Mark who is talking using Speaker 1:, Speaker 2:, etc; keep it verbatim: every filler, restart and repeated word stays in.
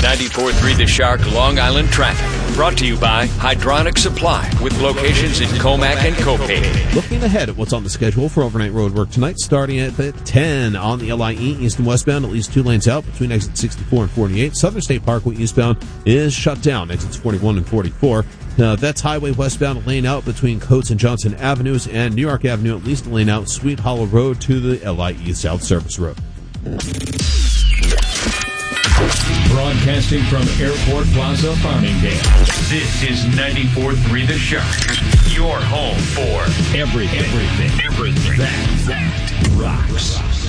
Speaker 1: ninety-four point three The Shark Long Island traffic. Brought to you by Hydronic Supply with locations in Comac and Copay.
Speaker 2: Looking ahead at what's on the schedule for overnight road work tonight, starting at ten on the L I E east and westbound, at least two lanes out between exit sixty-four and forty-eight. Southern State Parkway eastbound is shut down, exits forty-one and forty-four. Uh, that's Highway westbound, a lane out between Coates and Johnson Avenues, and New York Avenue, at least a lane out Sweet Hollow Road to the L I E South Service Road.
Speaker 3: Broadcasting from Airport Plaza, Farmingdale.
Speaker 4: This is ninety-four point three The Shark, your home for
Speaker 3: everything, everything, everything that, that rocks.